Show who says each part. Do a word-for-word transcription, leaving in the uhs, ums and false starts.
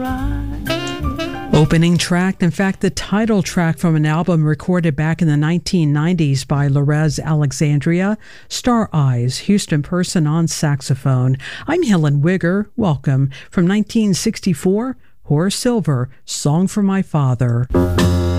Speaker 1: alright.
Speaker 2: Opening track, in fact, the title track from an album recorded back in the nineteen nineties by Lorez Alexandria, Star Eyes, Houston Person on saxophone. I'm Helen Wigger. Welcome. From nineteen sixty-four, Horace Silver, Song for My Father.